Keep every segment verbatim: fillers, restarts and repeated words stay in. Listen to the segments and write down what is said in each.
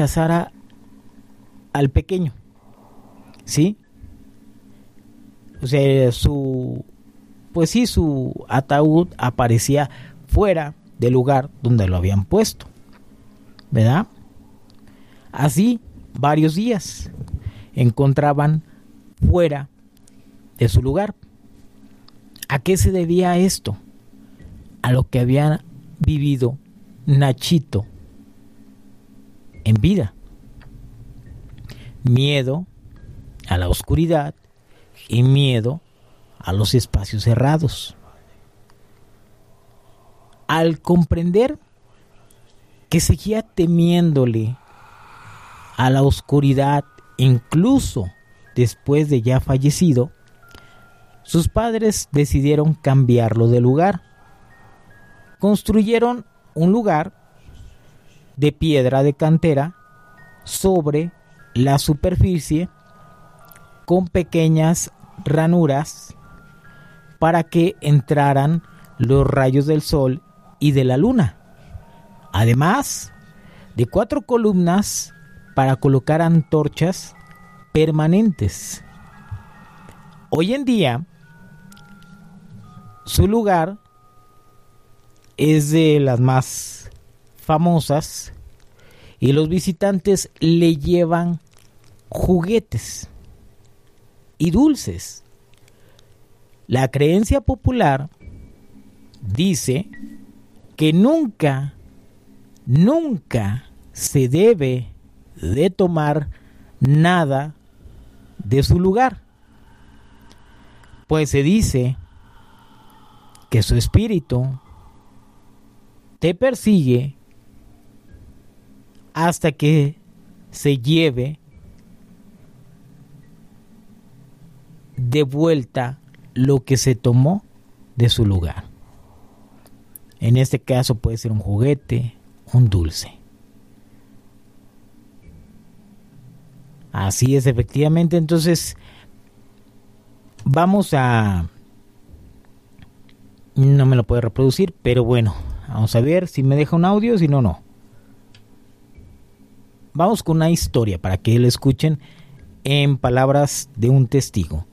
casara al pequeño, ¿sí? O sea, su, pues sí, su ataúd aparecía fuera del lugar donde lo habían puesto, ¿verdad? Así, varios días encontraban fuera de su lugar. ¿A qué se debía esto? A lo que había vivido Nachito en vida. Miedo a la oscuridad y miedo a los espacios cerrados. Al comprender que seguía temiéndole a la oscuridad incluso después de ya fallecido, sus padres decidieron cambiarlo de lugar. Construyeron un lugar de piedra de cantera sobre la superficie con pequeñas ranuras para que entraran los rayos del sol y de la luna, además de cuatro columnas para colocar antorchas permanentes. Hoy en día, su lugar es de las más famosas y los visitantes le llevan juguetes y dulces. La creencia popular dice que nunca, nunca se debe de tomar nada de su lugar, pues se dice que su espíritu te persigue hasta que se lleve de vuelta lo que se tomó de su lugar. En este caso puede ser un juguete, un dulce. Así es, efectivamente. Entonces vamos a... No me lo puede reproducir, pero bueno, vamos a ver si me deja un audio, si no, no. Vamos con una historia para que lo escuchen en palabras de un testigo.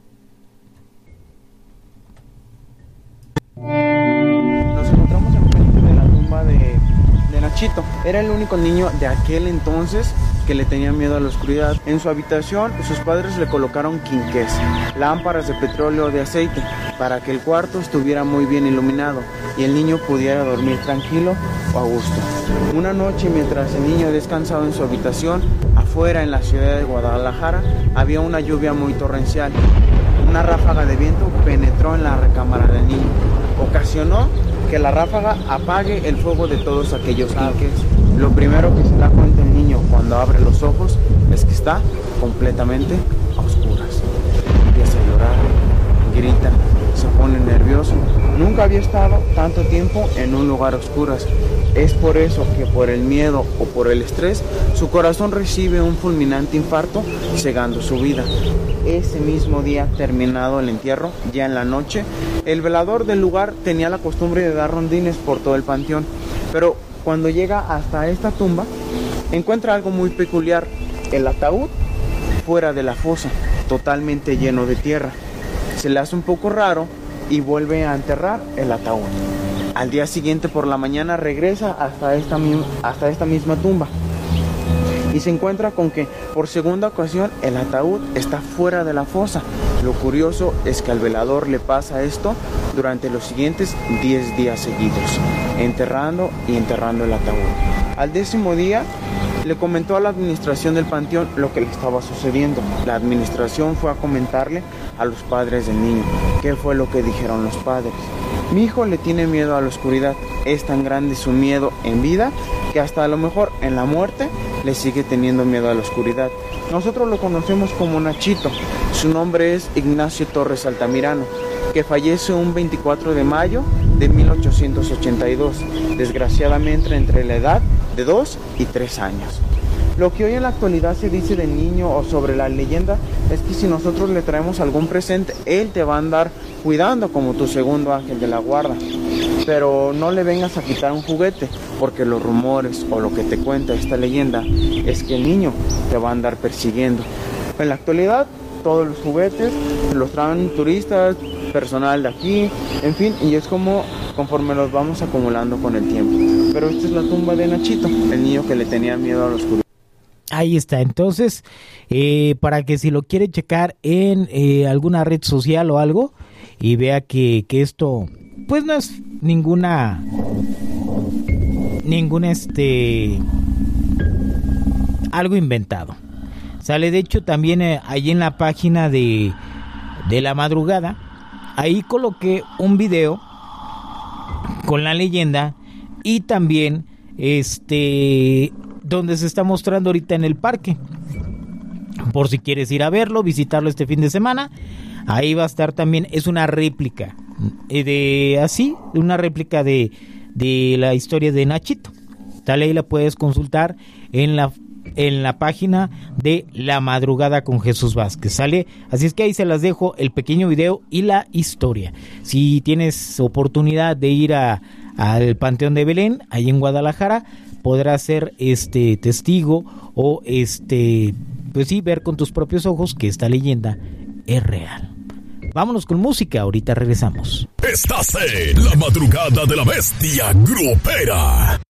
Nos encontramos enfrente de la tumba de, de Nachito. Era el único niño de aquel entonces que le tenía miedo a la oscuridad. En su habitación, sus padres le colocaron quinqués, lámparas de petróleo o de aceite, para que el cuarto estuviera muy bien iluminado y el niño pudiera dormir tranquilo o a gusto. Una noche, mientras el niño descansaba en su habitación, afuera en la ciudad de Guadalajara, había una lluvia muy torrencial. Una ráfaga de viento penetró en la recámara del niño. Ocasionó que la ráfaga apague el fuego de todos aquellos quinqués. Lo primero que se da cuenta el niño cuando abre los ojos es que está completamente a oscuras. Empieza a llorar, grita, se pone nervioso. Nunca había estado tanto tiempo en un lugar a oscuras. Es por eso que por el miedo o por el estrés, su corazón recibe un fulminante infarto, cegando su vida. Ese mismo día, terminado el entierro, ya en la noche, el velador del lugar tenía la costumbre de dar rondines por todo el panteón. Pero cuando llega hasta esta tumba, encuentra algo muy peculiar: el ataúd fuera de la fosa, totalmente lleno de tierra. Se le hace un poco raro y vuelve a enterrar el ataúd. Al día siguiente por la mañana regresa hasta esta, hasta esta misma tumba y se encuentra con que por segunda ocasión el ataúd está fuera de la fosa. Lo curioso es que al velador le pasa esto durante los siguientes diez días seguidos, enterrando y enterrando el ataúd. Al décimo día le comentó a la administración del panteón lo que le estaba sucediendo. La administración fue a comentarle a los padres del niño. ¿Qué fue lo que dijeron los padres? Mi hijo le tiene miedo a la oscuridad. Es tan grande su miedo en vida que hasta a lo mejor en la muerte le sigue teniendo miedo a la oscuridad. Nosotros lo conocemos como Nachito. Su nombre es Ignacio Torres Altamirano, que fallece un veinticuatro de mayo de mil ochocientos ochenta y dos, desgraciadamente entre la edad de dos y tres años. Lo que hoy en la actualidad se dice del niño o sobre la leyenda es que si nosotros le traemos algún presente, él te va a andar cuidando como tu segundo ángel de la guarda. Pero no le vengas a quitar un juguete, porque los rumores o lo que te cuenta esta leyenda es que el niño te va a andar persiguiendo. En la actualidad, todos los juguetes los traen turistas, personal de aquí, en fin, y es como conforme los vamos acumulando con el tiempo. Pero esta es la tumba de Nachito, el niño que le tenía miedo a la oscuridad. Ahí está, entonces, eh, para que si lo quiere checar en eh, alguna red social o algo, y vea que, que esto, pues no es ninguna, ningún este, algo inventado. Sale, de hecho, también eh, ahí en la página de, de La Madrugada, ahí coloqué un video con la leyenda y también este donde se está mostrando ahorita en el parque, por si quieres ir a verlo, visitarlo este fin de semana. Ahí va a estar también, es una réplica de así, una réplica de, de la historia de Nachito. Tal, ahí la puedes consultar en la en la página de La Madrugada con Jesús Vázquez, ¿sale? Así es que ahí se las dejo, el pequeño video y la historia. Si tienes oportunidad de ir a al Panteón de Belén, ahí en Guadalajara, podrás ser este testigo o este, pues sí, ver con tus propios ojos que esta leyenda es real. Vámonos con música, ahorita regresamos. Estás en La Madrugada de la Bestia Grupera.